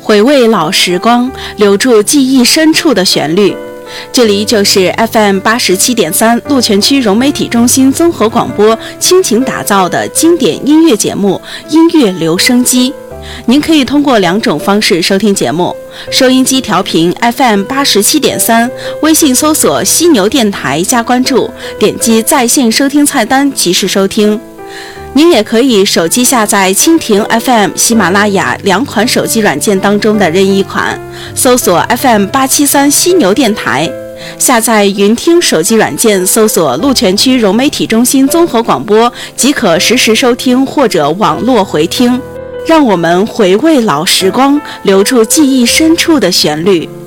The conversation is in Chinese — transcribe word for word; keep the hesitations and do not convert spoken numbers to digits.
回味老时光，留住记忆深处的旋律。这里就是 F M 八十七点三鹿泉区融媒体中心综合广播倾情打造的经典音乐节目《音乐留声机》。您可以通过两种方式收听节目：收音机调频 F M 八十七点三，微信搜索犀牛电台加关注，点击在线收听菜单即时收听。您也可以手机下载蜻蜓 F M、喜马拉雅两款手机软件当中的任意款，搜索 F M 八七三犀牛电台。下载云听手机软件，搜索鹿泉区融媒体中心综合广播，即可实时收听或者网络回听。让我们回味老时光，留住记忆深处的旋律。